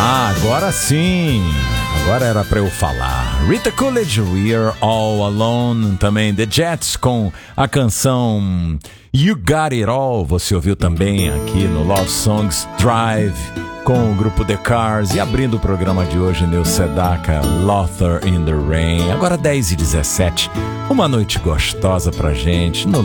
Agora sim, agora era pra eu falar. Rita Coolidge, We're All Alone. Também The Jets com a canção You Got It All. Você ouviu também aqui no Love Songs Drive com o grupo The Cars. E abrindo o programa de hoje, Neil Sedaka, Laughter in the Rain. Agora 10h17, uma noite gostosa pra gente no